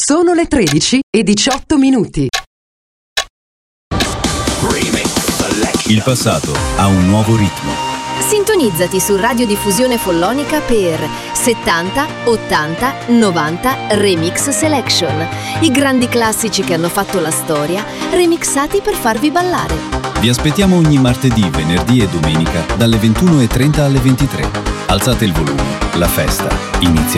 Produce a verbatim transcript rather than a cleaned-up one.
Sono le tredici e diciotto minuti. Il passato ha un nuovo ritmo. Sintonizzati su Radiodiffusione Follonica per settanta, ottanta, novanta Remix Selection. I grandi classici che hanno fatto la storia, remixati per farvi ballare. Vi aspettiamo ogni martedì, venerdì e domenica dalle ventuno e trenta alle ventitré. Alzate il volume, la festa inizia.